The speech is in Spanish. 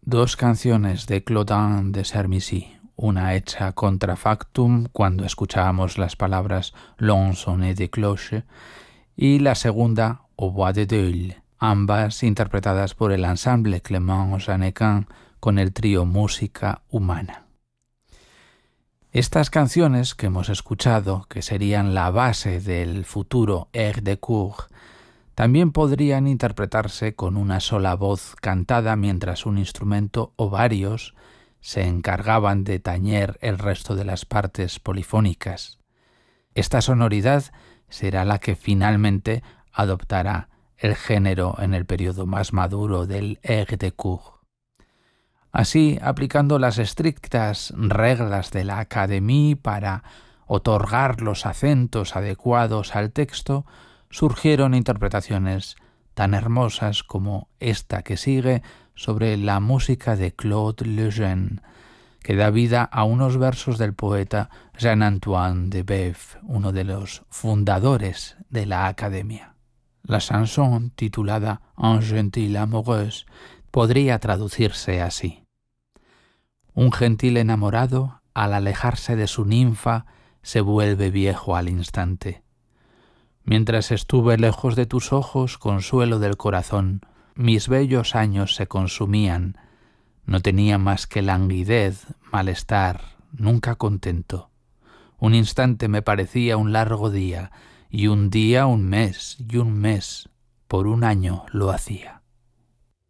Dos canciones de Claudin de Sermissy, una hecha contrafactum cuando escuchábamos las palabras «Long sonnet de cloche» y la segunda «Au bois de Deuil», ambas interpretadas por el ensemble Clément Jeannequin con el trío Música Humana. Estas canciones que hemos escuchado, que serían la base del futuro air de cour, también podrían interpretarse con una sola voz cantada mientras un instrumento o varios se encargaban de tañer el resto de las partes polifónicas. Esta sonoridad será la que finalmente adoptará el género en el periodo más maduro del air de cour. Así, aplicando las estrictas reglas de la Académie para otorgar los acentos adecuados al texto, surgieron interpretaciones tan hermosas como esta que sigue sobre la música de Claude Lejeune, que da vida a unos versos del poeta Jean-Antoine de Boeuf, uno de los fundadores de la Academia. La chanson, titulada Un gentil amoureuse, podría traducirse así. Un gentil enamorado, al alejarse de su ninfa, se vuelve viejo al instante. Mientras estuve lejos de tus ojos, consuelo del corazón, mis bellos años se consumían. No tenía más que languidez, malestar, nunca contento. Un instante me parecía un largo día, y un día un mes, y un mes por un año lo hacía.